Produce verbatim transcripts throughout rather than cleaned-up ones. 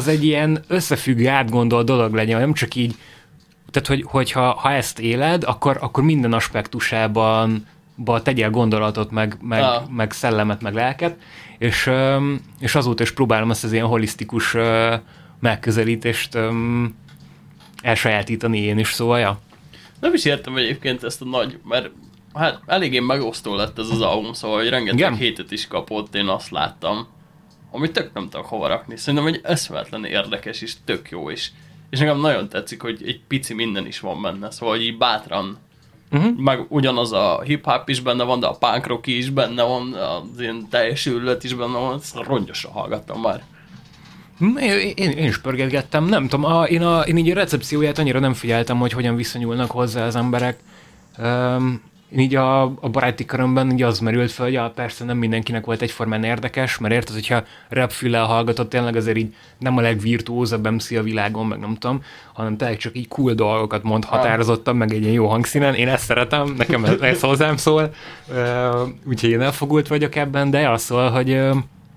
az egy ilyen összefüggő, átgondolt dolog legyen, nem csak így, tehát hogy, hogyha ha ezt éled, akkor, akkor minden aspektusában ba tegyél gondolatot, meg, meg, ah. meg szellemet, meg lelket, és, és azóta is próbálom ezt az ilyen holisztikus megközelítést elsajátítani én is, szóval ja. Nem is értem egyébként ezt a nagy, mert hát eléggé megosztó lett ez az album, szóval hogy rengeteg Igen. hétet is kapott, én azt láttam, amit tök nem tudok hova rakni. Szerintem egy eszméletlen érdekes és tök jó is. És nekem nagyon tetszik, hogy egy pici minden is van benne, szóval hogy így bátran, uh-huh. meg ugyanaz a hip-hop is benne van, de a punk rock is benne van, az ilyen teljes őrület is benne van, ezt rongyosan hallgattam már. Én, én, én is pörgetgettem, nem tudom, a, én, a, én így a recepcióját annyira nem figyeltem, hogy hogyan viszonyulnak hozzá az emberek. Um, én így a, a baráti körömben így az merült fel, hogy ja, persze nem mindenkinek volt egyformán érdekes, mert érted, hogyha rap-füllel hallgatott, tényleg azért így nem a legvirtuózabb em cé a világon, meg nem tudom, hanem tényleg csak így cool dolgokat mond határozottan, meg egy ilyen jó hangszínen. Én ezt szeretem, nekem ez, ez hozzám szól, uh, úgyhogy én elfogult vagyok ebben, de az szól, hogy uh,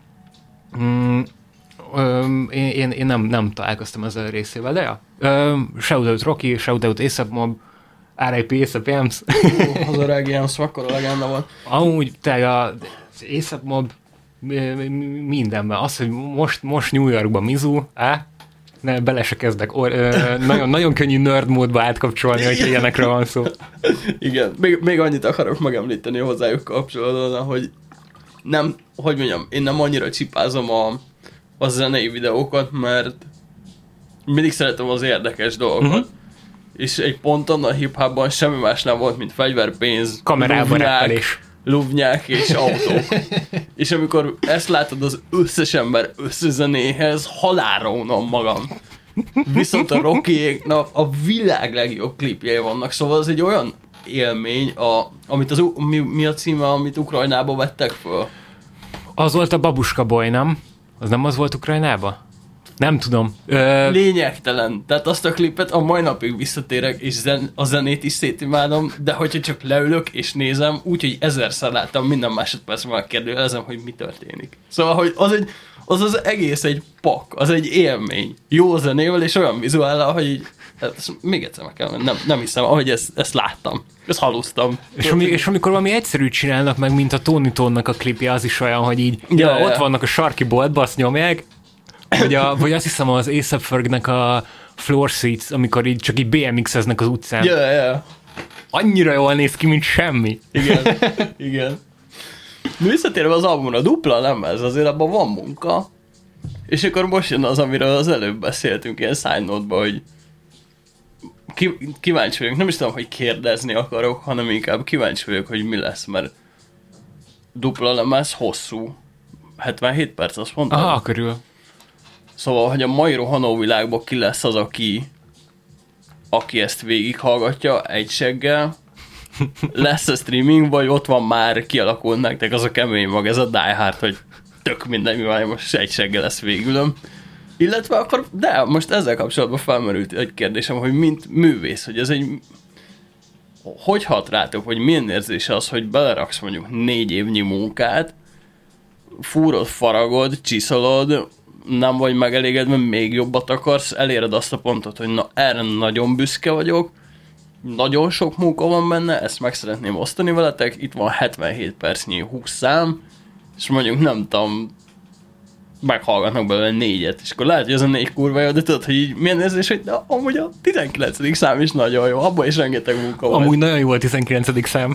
mm, um, én, én, én nem, nem találkoztam ezzel a részével, de ja. Um, shoutout Rocky, shoutout A$AP Mob, er i pé A$AP Yams. Az a Reg Yams, akkora legenda volt. Amúgy te az A$AP Mob mindenben. Az, hogy most, most New Yorkban Mizu, á? Ne, bele se kezdek. Or, ö, nagyon, nagyon könnyű nerd módba átkapcsolni, hogyha ilyenekről van szó. Igen. Még, még annyit akarok megemlíteni hozzájuk kapcsolatban, hogy nem, hogy mondjam, én nem annyira csipázom a, a zenei videókat, mert mindig szeretem az érdekes dolgokat. Uh-huh. És egy ponton a hip-hopban semmi más nem volt, mint fegyverpénz, kamerában luvnyák és autók. És amikor ezt látod az összes ember összezenéhez, halálra unom magam. Viszont a Rockyéknak a világ legjobb klipjei vannak, szóval az egy olyan élmény, a, amit az, mi, mi a címe, amit Ukrajnába vettek föl? Az volt a Babuska Boy, nem? Az nem az volt Ukrajnába? Nem tudom. Ö... Lényegtelen. Tehát azt a klipet a mai napig visszatérek, és zen- a zenét is szétimádom, de hogyha csak leülök és nézem, úgyhogy ezerszer láttam, minden másodpercben megkérdőjelezem, hogy mi történik. Szóval, hogy az, egy, az az egész egy pak, az egy élmény. Jó zenével és olyan vizuállal, hogy így, ezt még egyszer meg kell, nem, nem hiszem, ahogy ezt, ezt láttam. Ezt halusztam. És, ami, és amikor valami egyszerűt csinálnak meg, mint a Tony Tonnak a klipje, az is olyan, hogy így ja, ja, ott ja. vannak a sarki boltba, azt nyomják, Vagy, a, vagy azt hiszem az A$AP Fergnek a Floor Seats, amikor így csak így bé em iksz-eznek az utcán. Yeah, yeah. Annyira jól néz ki, mint semmi. Igen, igen. Visszatérve az albumra, dupla lemez, azért abban van munka. És akkor most jön az, amiről az előbb beszéltünk ilyen side note-ba, hogy kíváncsi vagyok. Nem is tudom, hogy kérdezni akarok, hanem inkább kíváncsi vagyok, hogy mi lesz, mert dupla lemez hosszú. hetvenhét perc, azt mondtam? Aha, körül. Szóval, hogy a mai rohanó világban ki lesz az, aki, aki ezt végighallgatja egy seggel, lesz a streaming, vagy ott van már, kialakult nektek az a kemény mag, ez a Die Hard, hogy tök minden, mi van, most egy seggel lesz végülöm. Illetve akkor, de most ezzel kapcsolatban felmerült egy kérdésem, hogy mint művész, hogy ez egy, hogy hat rátok, hogy milyen érzés az, hogy beleraksz mondjuk négy évnyi munkát, fúrod, faragod, csiszolod, nem vagy megelégedve, még jobbat akarsz, eléred azt a pontot, hogy na, erre nagyon büszke vagyok, nagyon sok munka van benne, ezt meg szeretném osztani veletek, itt van hetvenhét percnyi húsz szám, és mondjuk nem tudom, meghallgatnak belőle négyet, és akkor lehet, hogy ez a négy kurva jó, de tudod, hogy így milyen érzés, hogy de amúgy a tizenkilencedik szám is nagyon jó, abban is rengeteg munka van. Amúgy nagyon jó a tizenkilencedik szám.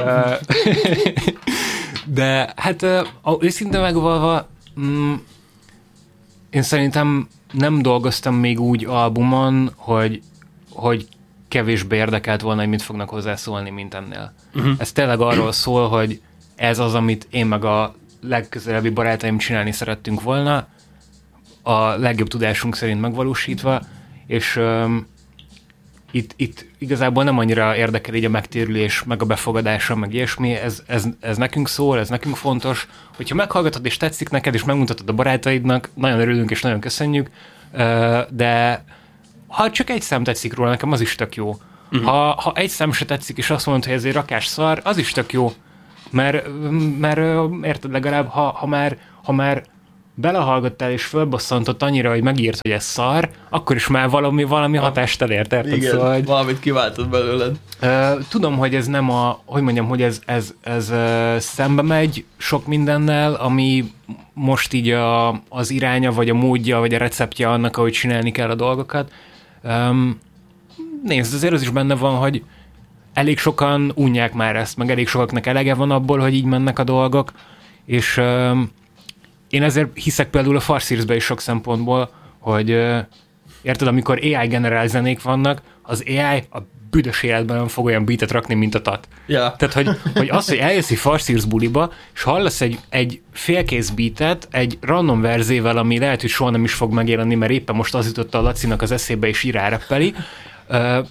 De hát őszintén megvalva, mm, én szerintem nem dolgoztam még úgy albumon, hogy, hogy kevésbé érdekelt volna, hogy mit fognak hozzászólni, mint ennél. Uh-huh. Ez tényleg arról szól, hogy ez az, amit én meg a legközelebbi barátaim csinálni szerettünk volna, a legjobb tudásunk szerint megvalósítva, és um, itt, itt igazából nem annyira érdekel így a megtérülés, meg a befogadása, meg ilyesmi, ez, ez, ez nekünk szól, ez nekünk fontos. Hogyha meghallgatod és tetszik neked, és megmutatod a barátaidnak, nagyon örülünk és nagyon köszönjük, de ha csak egy szám tetszik róla, nekem az is tök jó. Uh-huh. Ha, ha egy szám se tetszik, és azt mondod, hogy ez egy rakás szar, az is tök jó. Mert, mert érted, legalább, ha, ha, már, ha már belehallgattál és fölbosszantott annyira, hogy megírt, hogy ez szar, akkor is már valami, valami hatást elért, érted? Igen, szóval, hogy, valamit kiváltott belőled. Uh, tudom, hogy ez nem a, hogy mondjam, hogy ez, ez, ez uh, szembe megy sok mindennel, ami most így a, az iránya, vagy a módja, vagy a receptje annak, ahogy csinálni kell a dolgokat. Um, nézd, azért az is benne van, hogy elég sokan unják már ezt, meg elég sokaknak elege van abból, hogy így mennek a dolgok, és um, én ezért hiszek például a Farseersbe is sok szempontból, hogy uh, érted, amikor á i generál zenék vannak, az á i a büdös életben nem fog olyan beatet rakni, mint a tat. Yeah. Tehát, hogy, hogy az, hogy eljössz egy Farseers buliba, és hallasz egy, egy félkész beatet, egy random verzével, ami lehet, hogy soha nem is fog megjelenni, mert éppen most az jutott a Lacinak az eszébe, és így ráreppeli, uh,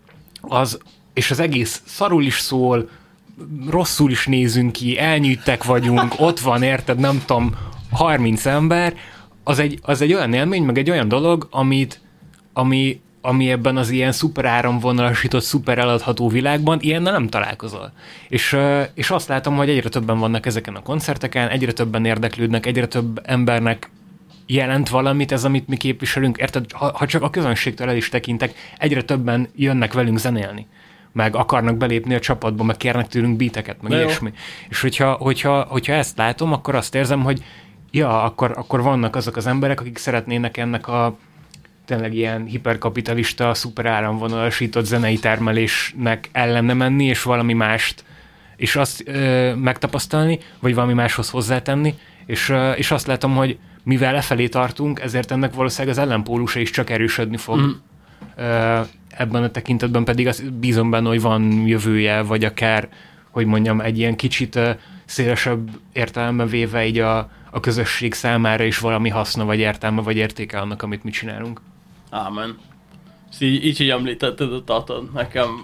az, és az egész szarul is szól, rosszul is nézünk ki, elnyűjtek vagyunk, ott van, érted, nem tudom, harminc ember, az egy, az egy olyan élmény, meg egy olyan dolog, amit, ami, ami ebben az ilyen szuper áramvonalasított, szuper eladható világban ilyennel nem találkozol. És, és azt látom, hogy egyre többen vannak ezeken a koncerteken, egyre többen érdeklődnek, egyre több embernek jelent valamit ez, amit mi képviselünk. Érted? Ha, ha csak a közönségtől el is tekintek, egyre többen jönnek velünk zenélni, meg akarnak belépni a csapatba, meg kérnek tőlünk beateket, meg ilyesmi. És hogyha, hogyha, hogyha ezt látom, akkor azt érzem, hogy ja, akkor, akkor vannak azok az emberek, akik szeretnének ennek a tényleg ilyen hiperkapitalista, szuper áramvonalasított zenei termelésnek ellene menni, és valami mást, és azt ö, megtapasztalni, vagy valami máshoz hozzátenni, és, ö, és azt látom, hogy mivel lefelé tartunk, ezért ennek valószínűleg az ellenpólusa is csak erősödni fog. Mm. Ö, ebben a tekintetben pedig azt bízom benne, hogy van jövője, vagy akár, hogy mondjam, egy ilyen kicsit ö, szélesebb értelemben véve így a, a közösség számára is valami haszna, vagy értelme, vagy értéke annak, amit mi csinálunk. Ámen. És így, így, hogy említetted a tatot, nekem,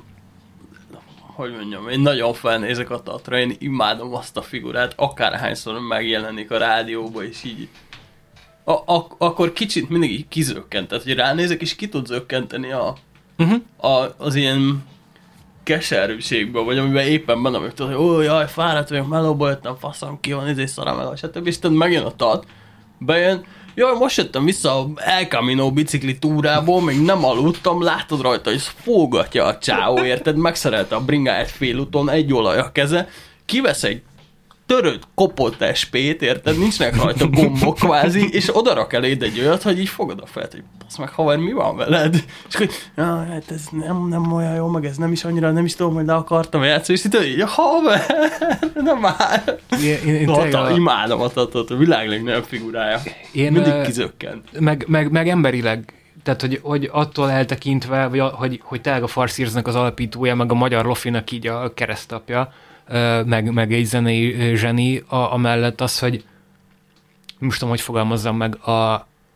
hogy mondjam, én nagyon felnézek a tatra, én imádom azt a figurát, akárhányszor megjelenik a rádióba, és így a, a, akkor kicsit mindig így kizökkent, tehát hogy ránézek, és ki tud zökkenteni a, uh-huh. a, az ilyen keserűségből, vagy amiben éppen benne vagyok, hogy ó, jaj, fáradt vagyok, melóba jöttem, faszom, ki van, izé szarám el, stb. És tehát megjön a tat, bejön, jaj, most jöttem vissza a El Camino bicikli túrából, még nem aludtam, látod rajta, hogy fógatja a csáó, érted? Megszerelte a bringáját félúton, egy olaj a keze, kivesz egy törött, kopott es pét, érted? Nincsnek rajta gombok kvázi, és odarak eléd egy olyat, hogy így fogod a felet, hogy basz meg, haver, mi van veled? És akkor, ja, hát ez nem, nem olyan jó, meg ez nem is annyira, nem is tudom, hogy le akartam játszani, és így, haver, nem már. Én, én, én Tata, a... imádom a tatot, a világ legnagyobb figurája. Én, mindig kizökkent. Meg, meg, meg emberileg, tehát, hogy, hogy attól eltekintve, vagy, hogy, hogy tényleg a Farseersnek az alapítója, meg a magyar lofinak így a keresztapja, meg, meg egy zenei zseni, a, amellett az, hogy most tudom, hogy fogalmazzam meg, a,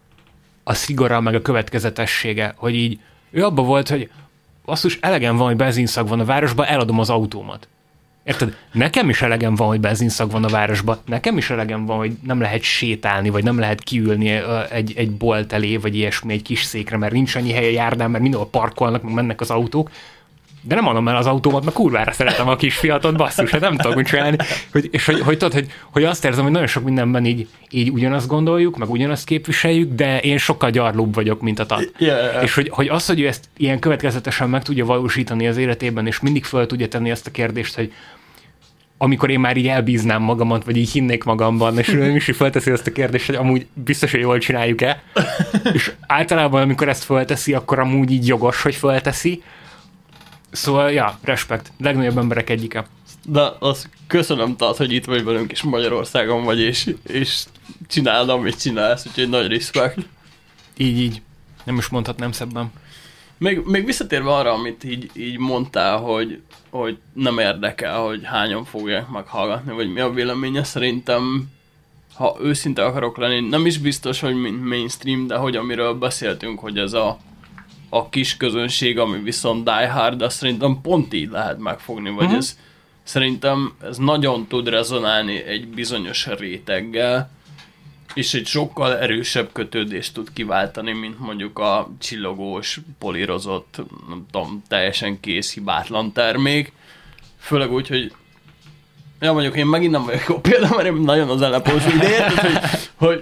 a szigora, meg a következetessége, hogy így ő abban volt, hogy basszus, elegem van, hogy benzinszag van a városban, eladom az autómat. Érted? Nekem is elegem van, hogy benzinszag van a városban, nekem is elegem van, hogy nem lehet sétálni, vagy nem lehet kiülni egy, egy bolt elé, vagy ilyesmi, egy kis székre, mert nincs annyi hely a járdán, mert mindenhol parkolnak, meg mennek az autók. De nem adom el az autómat, mert kurvára szeretem a kisfiatot, basszus, hát nem tudok mit csinálni. Hogy, és hogy, hogy, tudod, hogy, hogy azt érzem, hogy nagyon sok mindenben így, így ugyanazt gondoljuk, meg ugyanazt képviseljük, de én sokkal gyarlóbb vagyok, mint a tat. Yeah, yeah. És hogy, hogy az, hogy ő ezt ilyen következetesen meg tudja valósítani az életében, és mindig fel tudja tenni azt a kérdést, hogy amikor én már így elbíznám magamat, vagy így hinnék magamban, és ő is felteszi azt a kérdést, hogy amúgy biztos, hogy jól csináljuk-e. És általában, amikor ezt felteszi, akkor amúgy így jogos, hogy felteszi. Szóval, ja, respekt. Legnagyobb emberek egyike. De azt köszönöm, tehát, hogy itt vagy velünk, és Magyarországon vagy, és, és csinálod, amit csinálsz, úgyhogy nagy respekt. Így, így. Nem is mondhatnám szebben. Még, még visszatérve arra, amit így, így mondtál, hogy, hogy nem érdekel, hogy hányan fogják meghallgatni, vagy mi a véleménye, szerintem, ha őszinte akarok lenni, nem is biztos, hogy mint mainstream, de hogy amiről beszéltünk, hogy ez a a kis közönség, ami viszont die hard, azt szerintem pont így lehet megfogni, vagy uh-huh. ez szerintem ez nagyon tud rezonálni egy bizonyos réteggel, és egy sokkal erősebb kötődést tud kiváltani, mint mondjuk a csillogós, polírozott, nem tudom, teljesen kész, hibátlan termék. Főleg úgy, hogy ja, mondjuk én megint nem vagyok jó példa, mert én nagyon az ellenpólusú, de érted, hogy, hogy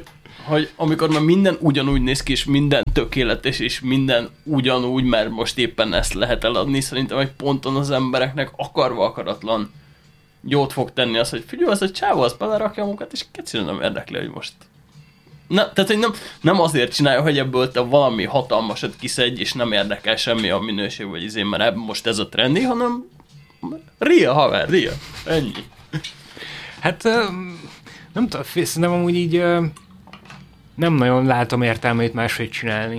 hogy amikor már minden ugyanúgy néz ki, és minden tökéletes, és minden ugyanúgy, mert most éppen ezt lehet eladni, szerintem egy ponton az embereknek akarva akaratlan jót fog tenni az, hogy figyelj, az a csávó, az belerakja a munkát, és egyszerűen nem érdekli, hogy most... Na, tehát, hogy nem, nem azért csinálja, hogy ebből te valami hatalmasat kiszedj, és nem érdekel semmi a minőség, vagy izé, mert most ez a trendi, hanem ria, haver, ria. Ennyi. Hát nem tudom, szerintem amúgy így nem nagyon látom értelmét máshogy csinálni.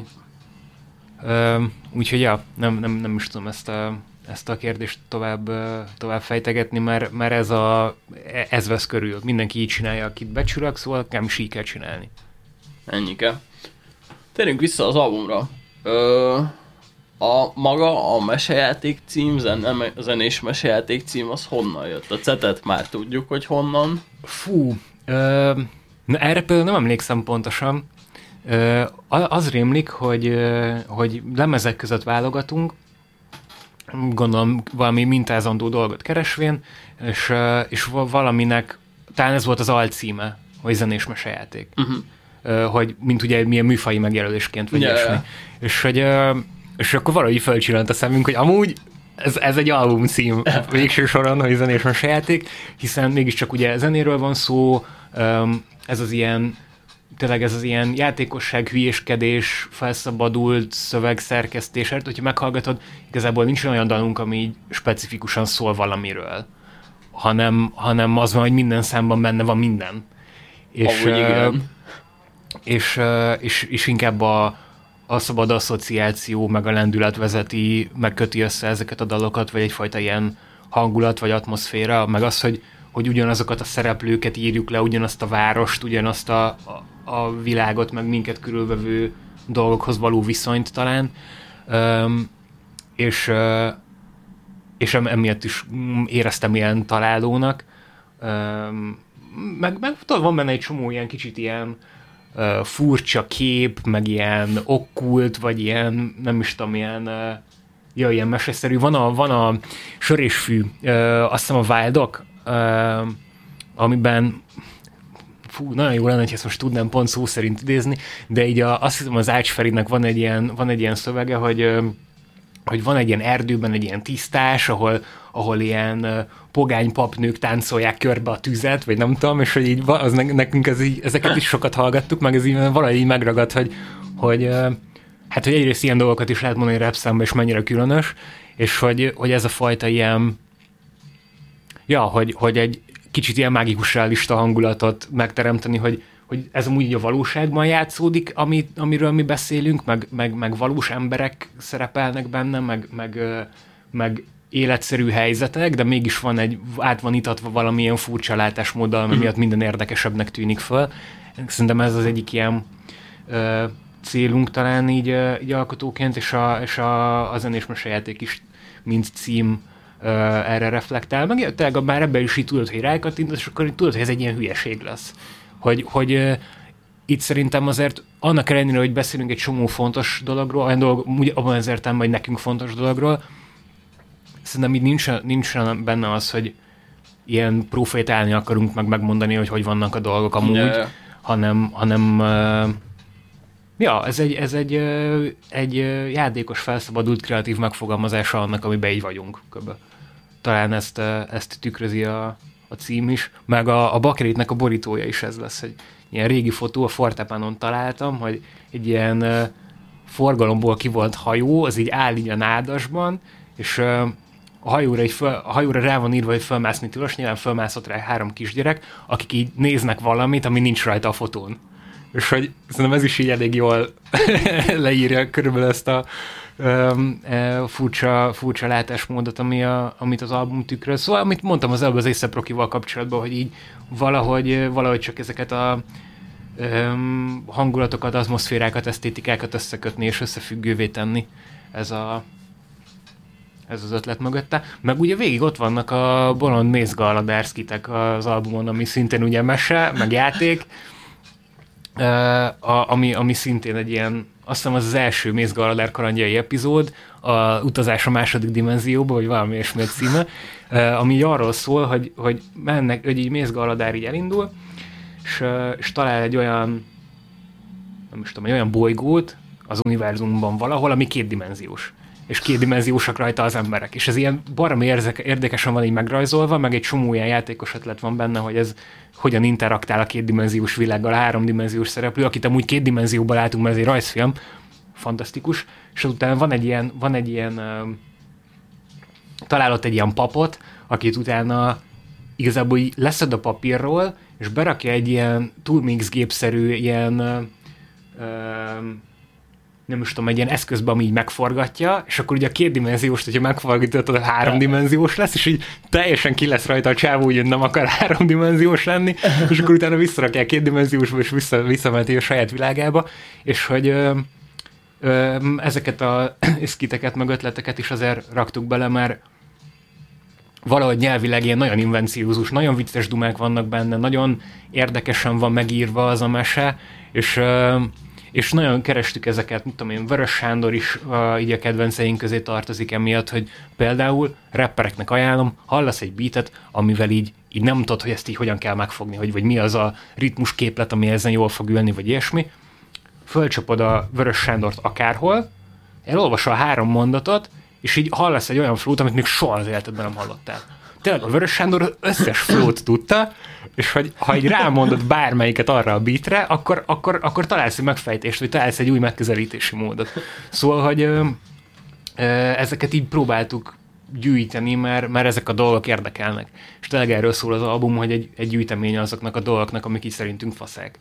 Úgyhogy ja, nem, nem, nem is tudom ezt a, ezt a kérdést tovább, tovább fejtegetni, mert, mert ez, a, ez vesz körül. Mindenki így csinálja, akit becsülök, szóval nem is így kell csinálni. Ennyike. Térjünk vissza az albumra. Ö, a maga, a mesejáték cím, zen, zenés mesejáték cím, az honnan jött? A cetet már tudjuk, hogy honnan. Fú, ö, na erre például nem emlékszem pontosan. Ö, az rémlik, hogy, hogy lemezek között válogatunk, gondolom valami mintázandó dolgot keresvén, és, és valaminek, talán ez volt az alcíme, hogy zenés mesejáték. Uh-huh. Hogy mint ugye milyen műfaji megjelölésként vagy ilyesmi. Yeah. És, hogy, és akkor valahogy fölcsillant a szemünk, hogy amúgy ez, ez egy album cím végső soron, hogy zenés mesejáték, hiszen mégiscsak ugye zenéről van szó, ez az ilyen, tényleg ez az ilyen játékosság, hülyéskedés, felszabadult szövegszerkesztés, hát hogyha meghallgatod, igazából nincs olyan dalunk, ami így specifikusan szól valamiről, hanem, hanem az van, hogy minden számban benne van minden. És, ahogy igen. És, és, és inkább a, a szabad asszociáció, meg a lendület vezeti, meg köti össze ezeket a dalokat, vagy egyfajta ilyen hangulat, vagy atmoszféra, meg az, hogy, hogy ugyanazokat a szereplőket írjuk le, ugyanazt a várost, ugyanazt a, a, a világot, meg minket körülvevő dolgokhoz való viszonyt talán. Um, és, uh, és emiatt is éreztem ilyen találónak. Um, meg, meg van benne egy csomó ilyen kicsit ilyen Uh, furcsa kép, meg ilyen okkult, vagy ilyen, nem is tudom, ilyen, uh, ja, ilyen meseszerű. Van a, van a Sör és Fű, uh, azt hiszem a Wildok, uh, amiben fú, nagyon jó lenne, hogy ezt most tudnám pont szó szerint idézni, de így a, azt hiszem az Ács Ferinek van egy ilyen, van egy ilyen szövege, hogy, uh, hogy van egy ilyen erdőben egy ilyen tisztás, ahol, ahol ilyen uh, pogány papnők táncolják körbe a tüzet, vagy nem tudom, és hogy így az nekünk ez így, ezeket is sokat hallgattuk, meg ez így valahogy így megragad, hogy, hogy uh, hát, hogy egyrészt ilyen dolgokat is lehet mondani rap számba, és mennyire különös, és hogy, hogy ez a fajta ilyen ja, hogy, hogy egy kicsit ilyen mágikus realista hangulatot megteremteni, hogy, hogy ez amúgy a valóságban játszódik, ami, amiről mi beszélünk, meg, meg, meg valós emberek szerepelnek benne, meg, meg, meg életszerű helyzetek, de mégis van egy, át van itatva valamilyen furcsa látásmóddal, ami miatt minden érdekesebbnek tűnik föl. Szerintem ez az egyik ilyen ö, célunk talán így, így alkotóként, és a, és a, a zenés mesejáték is, mint cím ö, erre reflektál. Meg tényleg már ebben is így tudod, hogy rákattintasz, és akkor tudod, hogy ez egy ilyen hülyeség lesz. Hogy, hogy ö, itt szerintem azért annak ellenére, hogy beszélünk egy csomó fontos dologról, olyan dolog, abban az értelemben, hogy nekünk fontos dologról, szerintem így nincs, nincs benne az, hogy ilyen profétálni akarunk, meg megmondani, hogy hogy vannak a dolgok amúgy, yeah. hanem, hanem uh, ja, ez egy, ez egy, uh, egy uh, játékos, felszabadult, kreatív megfogalmazása annak, amiben így vagyunk. Köbben. Talán ezt, uh, ezt tükrözi a, a cím is, meg a, a Bakeritnek a borítója is ez lesz, egy ilyen régi fotó, a Fortepánon találtam, hogy egy ilyen uh, forgalomból kivolt hajó, az így áll így a nádasban, és uh, a hajóra, így föl, a hajóra rá van írva, hogy fölmászni tilos, nyilván fölmászott rá három kisgyerek, akik így néznek valamit, ami nincs rajta a fotón. És hogy szerintem ez is így elég jól leírja körülbelül ezt a um, e, furcsa, furcsa látásmódot, ami a, amit az album tükröz. Szóval, amit mondtam az előbb az A$ep Rockyval kapcsolatban, hogy így valahogy, valahogy csak ezeket a um, hangulatokat, atmoszférákat, esztétikákat összekötni és összefüggővé tenni. Ez a Ez az ötlet mögötte. Meg ugye végig ott vannak a bolond mézgalladár szkitek az albumon, ami szintén ugye mese, meg játék, uh, ami, ami szintén egy ilyen, azt hiszem az az első mézgalladár kalandjai epizód, a Utazás a második dimenzióba, vagy valami ilyesmi címe, uh, ami arról szól, hogy, hogy mennek, hogy így mézgalladár így elindul, és, uh, és talál egy olyan nem is tudom, egy olyan bolygót az univerzumban valahol, ami kétdimenziós. És kétdimenziósak rajta az emberek. És ez ilyen baromi érdekesen van így megrajzolva, meg egy csomó ilyen játékos ötlet van benne, hogy ez hogyan interaktál a kétdimenziós világgal a háromdimenziós szereplő, akit amúgy két dimenzióban látunk, mert ez egy rajzfilm, fantasztikus, és azután van egy ilyen, van egy ilyen uh, találott egy ilyen papot, akit utána igazából így leszed a papírról, és berakja egy ilyen Turmix gépszerű ilyen uh, uh, nem is tudom, egy ilyen eszközbe, ami így megforgatja, és akkor ugye a kétdimenziós, hogyha megforgatod, a háromdimenziós lesz, és így teljesen ki lesz rajta a csávó, hogy nem akar háromdimenziós lenni, és akkor utána visszarakják kétdimenziósba, és vissza, visszameti a saját világába, és hogy ö, ö, ezeket a szkiteket, meg ötleteket is azért raktuk bele, mert valahogy nyelvileg ilyen nagyon invenciózus, nagyon vicces dumák vannak benne, nagyon érdekesen van megírva az a mese, és ö, és nagyon kerestük ezeket, mit tudom én, Vörös Sándor is uh, így a kedvenceink közé tartozik emiatt, hogy például rappereknek ajánlom, hallasz egy beatet, amivel így, így nem tudod, hogy ezt így hogyan kell megfogni, hogy, vagy mi az a ritmus képlet, ami ezen jól fog ülni, vagy ilyesmi. Fölcsapod a Vörös Sándort akárhol, elolvasol a három mondatot, és így hallasz egy olyan flót, amit még soha az életedben nem hallottál. Tényleg a Vörös Sándor összes flót tudta, és hogy ha így rámondod bármelyiket arra a beatre, akkor, akkor, akkor találsz egy megfejtést, vagy találsz egy új megközelítési módot. Szóval, hogy ö, ö, ezeket így próbáltuk gyűjteni, mert, mert ezek a dolgok érdekelnek. És tényleg erről szól az album, hogy egy, egy gyűjtemény azoknak a dolgoknak, amik így szerintünk faszák.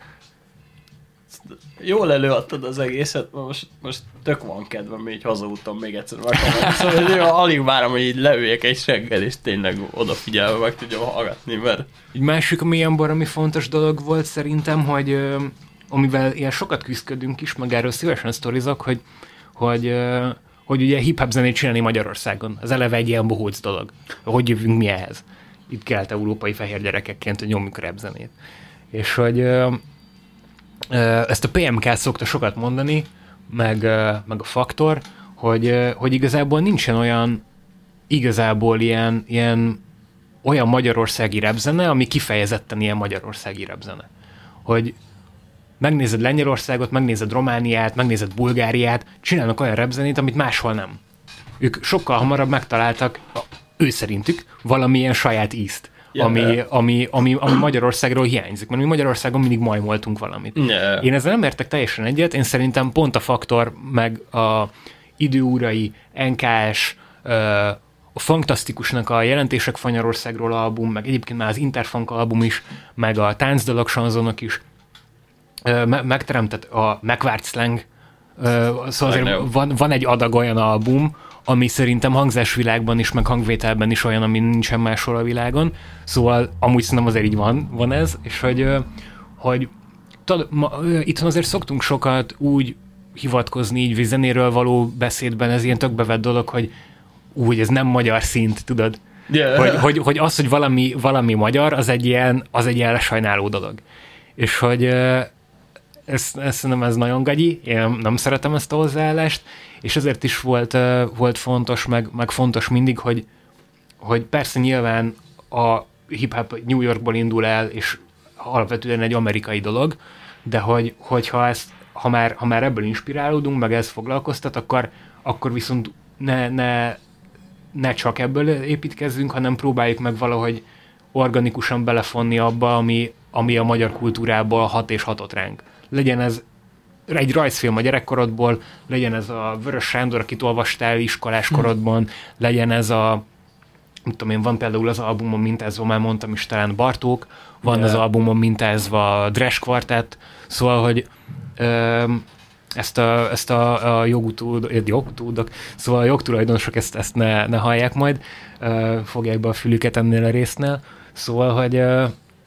Jól előadtad az egészet, most, most tök van kedvem, így hazautam még egyszer meghalni. Szóval hogy alig várom, hogy így leüljek egy seggel, és tényleg odafigyelve meg tudjam hallgatni, mert... Egy másik, ami ilyen baromi fontos dolog volt szerintem, hogy ö, amivel ilyen sokat küzdködünk is, meg erről szívesen sztorizok, hogy, hogy, ö, hogy ugye hip-hop zenét csinálni Magyarországon. Az eleve egy ilyen bohóc dolog. Hogy jövünk mi ehhez? Itt kelet-európai fehér gyerekekként, hogy nyomjuk rap zenét. És hogy... Ö, ezt a pé em ká szokta sokat mondani, meg, meg a Faktor, hogy, hogy igazából nincsen olyan igazából ilyen, ilyen olyan magyarországi rapzene, ami kifejezetten ilyen magyarországi rapzene. Hogy megnézed Lengyelországot, megnézed Romániát, megnézed Bulgáriát, csinálnak olyan rapzenét, amit máshol nem. Ők sokkal hamarabb megtaláltak, ő szerintük, valamilyen saját ízt. Yeah. Ami, ami, ami, ami Magyarországról hiányzik, mert mi Magyarországon mindig majmoltunk valamit. Yeah. Én ezzel nem értek teljesen egyet, én szerintem pont a Faktor, meg a Időúrai, en ká es, a Fantasztikusnak a Jelentések Fanyarországról album, meg egyébként már az Interfunk album is, meg a Táncdalok sanzonok is megteremtett a megvárt slang, szóval azért van, van egy adag olyan album, ami szerintem hangzásvilágban is, meg hangvételben is olyan, ami nincsen máshol a világon. Szóval amúgy szerintem azért így van, van ez, és hogy, hogy tad, ma, itthon azért szoktunk sokat úgy hivatkozni így zenéről való beszédben, ez ilyen tök bevett dolog, hogy úgy, ez nem magyar szint, tudod? Yeah. Hogy, hogy, hogy az, hogy valami, valami magyar, az egy ilyen, az egy ilyen lesajnáló dolog. És hogy ez, ez, nem ez nagyon gagyi, én nem szeretem ezt a hozzáállást, és ezért is volt, uh, volt fontos, meg, meg fontos mindig, hogy, hogy persze nyilván a hip-hop New Yorkból indul el, és alapvetően egy amerikai dolog, de hogy, hogyha ezt, ha már, ha már ebből inspirálódunk, meg ez foglalkoztat, akkor, akkor viszont ne, ne, ne csak ebből építkezzünk, hanem próbáljuk meg valahogy organikusan belefonni abba, ami, ami a magyar kultúrából hat és hatott ránk. Legyen ez egy rajzfilm a gyerekkorodból, legyen ez a Vörös Sándor, akit olvastál iskoláskorodban, legyen ez a, mit tudom én, van például az albumon mintázva, már mondtam is talán Bartók, van yeah. az albumon mintázva a Dres Quartet, szóval, hogy ö, ezt a, ezt a, a jogutódok, jogutódok, szóval a jogtulajdonosok ezt, ezt ne, ne hallják majd, ö, fogják be a fülüket ennél a résznél, szóval, hogy ö,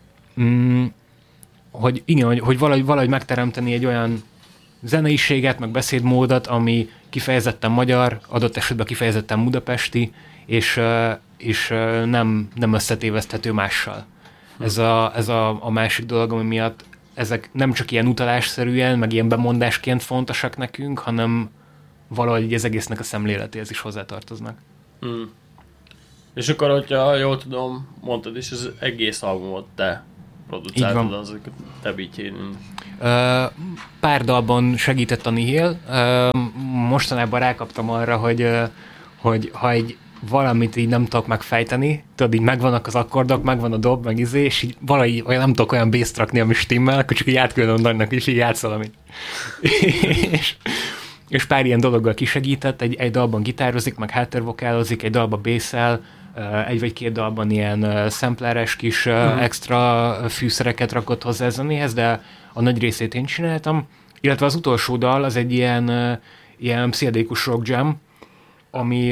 mm, hogy igen, hogy, hogy valahogy, valahogy megteremteni egy olyan zeneiséget, meg beszédmódot, ami kifejezetten magyar, adott esetben kifejezetten budapesti, és, és nem, nem összetéveszthető mással. Ez, a, ez a, a másik dolog, ami miatt ezek nem csak ilyen utalásszerűen, meg ilyen bemondásként fontosak nekünk, hanem valahogy az egésznek a szemléletéhez is hozzátartoznak. Hmm. És akkor, hogyha jól tudom, mondtad is, az egész albumot te producáltad azokat te beatjén. Pár dalban segített a Nihil. Mostanában rákaptam arra, hogy, hogy ha egy valamit így nem tudok megfejteni, tudod, így megvannak az akkordok, megvan a dob, meg izé, és így valahogy olyan nem tudok olyan bass-t rakni, ami stimmel, akkor csak így átküldöm annak, és így játsz valamit. és, és pár ilyen dologgal kisegített, egy, egy dalban gitározik, meg háttérvokálozik, egy dalban bass-el, egy vagy két dalban ilyen sampleres kis uh-huh. extra fűszereket rakott hozzá a zenéhez, de a nagy részét én csináltam, illetve az utolsó dal az egy ilyen, ilyen pszichedélikus rock jam, ami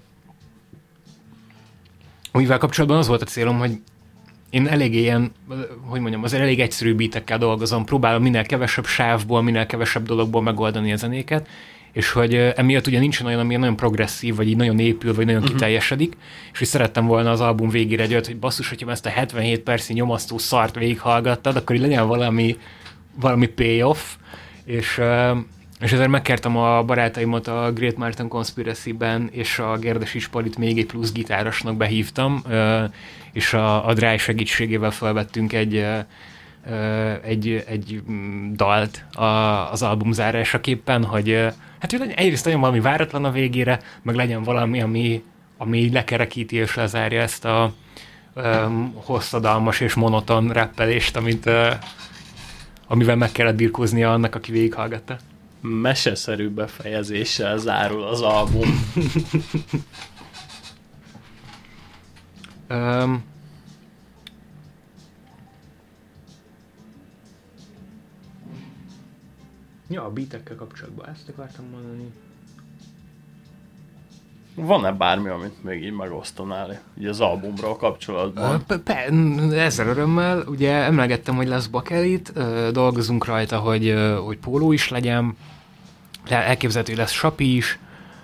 amivel kapcsolatban az volt a célom, hogy én elég ilyen, hogy mondjam, az elég egyszerű beatekkel dolgozom, próbálom minél kevesebb sávból, minél kevesebb dologból megoldani a zenéket, és hogy emiatt ugye nincsen olyan, ami nagyon progresszív, vagy így nagyon épül, vagy nagyon uh-huh. kiteljesedik, és hogy szerettem volna az album végére egy olyat, hogy basszus, hogyha ezt a hetvenhét percnyi nyomasztó szart végighallgattad, akkor így legyen valami, valami payoff, és, és ezért megkértem a barátaimat a Great Martin Conspiracy-ben, és a Gerdesics Palit még egy plusz gitárosnak behívtam, és a, a Dry segítségével felvettünk egy egy, egy dalt a, az album zárásaképpen, hogy hát egyrészt legyen valami váratlan a végére, meg legyen valami, ami, ami lekerekíti és lezárja ezt a um, hosszadalmas és monoton rappelést, amit, uh, amivel meg kellett birkóznia annak, aki végighallgatta. Meseszerű befejezéssel zárul az album. um, Ja, a beatekkel kapcsolatban ezt akartam mondani. Van-e bármi, amit még így megosztanál ugye az albumról kapcsolatban? Ezzel örömmel. Ugye emlegettem, hogy lesz bakelit, dolgozunk rajta, hogy, hogy póló is legyen, elképzelhető, hogy lesz sapi is,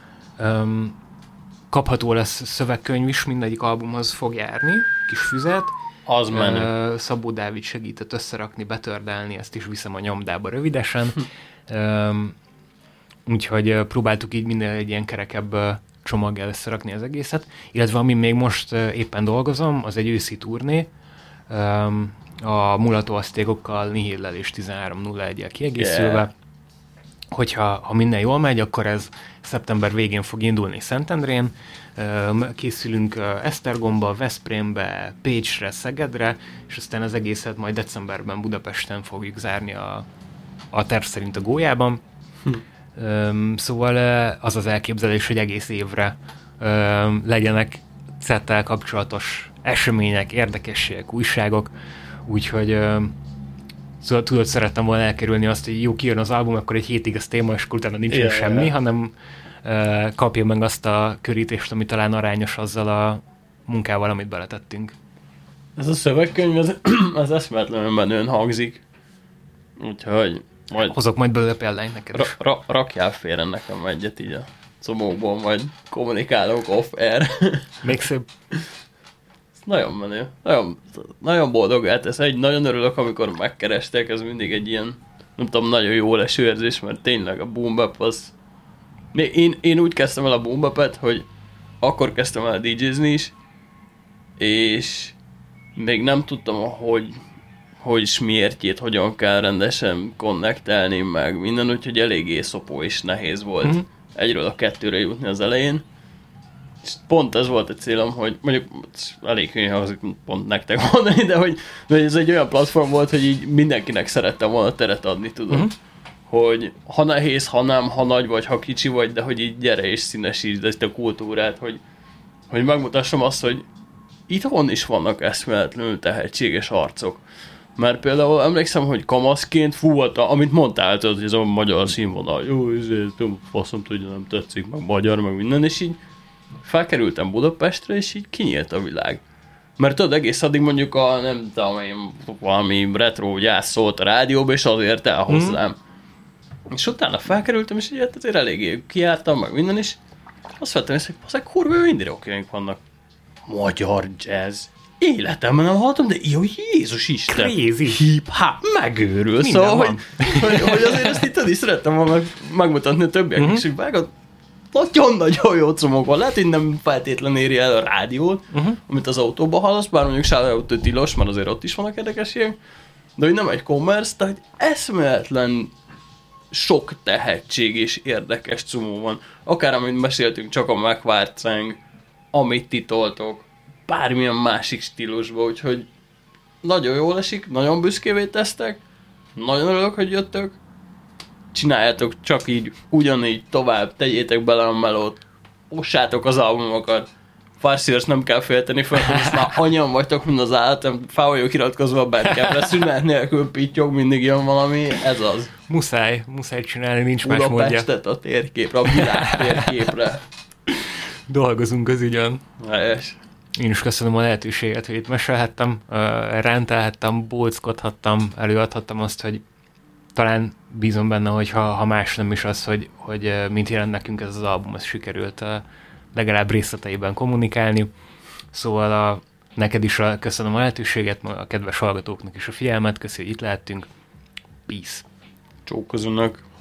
kapható lesz szövegkönyv is, mindegyik albumhoz fog járni, kis füzet. Az menő. Szabó Dávid segített összerakni, betördelni, ezt is viszem a nyomdába rövidesen. Um, úgyhogy próbáltuk így minden egy ilyen kerekebb csomaggal összerakni az egészet. Illetve ami még most éppen dolgozom, az egy őszi turné, um, a Mulató Aztékokkal, Nihillel és tizenhárom nulla egyel kiegészülve. Yeah. Hogyha ha minden jól megy, akkor ez szeptember végén fog indulni Szentendrén. Készülünk Esztergomba, Veszprémbe, Pécsre, Szegedre, és aztán az egészet majd decemberben Budapesten fogjuk zárni a, a terv szerint a Gólyában. Hm. Szóval az az elképzelés, hogy egész évre legyenek cettel kapcsolatos események, érdekességek, újságok, úgyhogy szóval tudod, szerettem volna elkerülni azt, hogy jó, kijön az album, akkor egy hétig az téma, és utána nincsen yeah, semmi, yeah. hanem uh, kapja meg azt a körítést, ami talán arányos azzal a munkával, amit beletettünk. Ez a szövegkönyv, az, az eszméletlenül menően hangzik. Úgyhogy majd... Hozok majd belőle példányt neked ra- ra- Rakjál félre nekem egyet így a comókból, majd kommunikálok off-air. Még szép. Nagyon menő. Nagyon, nagyon boldog eltesz. Egy nagyon örülök, amikor megkerestek, ez mindig egy ilyen, nem tudom, nagyon jó leső érzés, mert tényleg a boom bap az... Én, én úgy kezdtem el a boom bapet, hogy akkor kezdtem el dé jézni is, és még nem tudtam, hogy hogy is miértjét, hogyan kell rendesen connectelni, meg minden, úgyhogy eléggé szopó és nehéz volt mm-hmm. egyről a kettőre jutni az elején. És pont ez volt a célom, hogy mondjuk elég könnyen hangzik pont nektek mondani, de hogy, de hogy ez egy olyan platform volt, hogy így mindenkinek szerettem volna teret adni, tudom. Uh-huh. Hogy ha nehéz, ha nem, ha nagy vagy, ha kicsi vagy, de hogy így gyere és színesítsd ezt a kultúrát, hogy, hogy megmutassam azt, hogy itthon is vannak eszméletlenül tehetséges arcok. Mert például emlékszem, hogy kamaszként fú volt, amit mondtál, hogy ez a magyar színvonal, jó, ezért faszom tudja, nem tetszik, meg magyar, meg minden, és így felkerültem Budapestre, és így kinyílt a világ. Mert tudod, egész addig mondjuk a, nem tudom én, valami retro gyász szólt a rádióba, és azért elhozzám. Mm. És utána felkerültem, és így hát azért eléggé kijártam, meg minden is. Azt vettem észre, hogy azok kurva jó indie rockjaink vannak. Magyar jazz. Életemben nem hallottam, de jó, Jézus Isten. Crazy. Hip-hop. Megőrül. Szóval, hogy, hogy, hogy azért ezt itt is szerettem volna meg, megmutatni a többiek, mm-hmm. és így vágod, nagyon-nagyon jó csomag van. Lehet, hogy nem feltétlenül éri el a rádiót, uh-huh. amit az autóba hallasz, bár mondjuk Shoutout tilos, mert azért ott is vannak érdekességek, de hogy nem egy commerce, tehát eszméletlen sok tehetség és érdekes csomó van. Akár amit beszéltünk, csak a megvárceng, amit titoltok, bármilyen másik stílusban, úgyhogy nagyon jól esik, nagyon büszkévé tesztek, nagyon örülök, hogy jöttök, csináljátok csak így, ugyanígy tovább, tegyétek bele a melót, ossátok az albumokat, Farsiers nem kell félteni fel, hogy ezt már annyian vagytok, mint az állat, fel vagyok iratkozva a Bandcampre, szünet nélkül pittyog, mindig jön valami, ez az. Muszáj, muszáj csinálni, nincs más módja. Budapestet a térképre, a világ térképre. Dolgozunk az ügyön. Helyes. Én is köszönöm a lehetőséget, hogy itt mesélhettem, rentelhettem, bóckodhattam, előadhattam azt, hogy talán bízom benne, hogy ha, ha más nem is az, hogy, hogy mint jelent nekünk ez az album, ez sikerült legalább részleteiben kommunikálni. Szóval a, neked is a, köszönöm a lehetőséget, a kedves hallgatóknak is a figyelmet, köszönjük, hogy itt lehettünk. Peace. Csók közönök.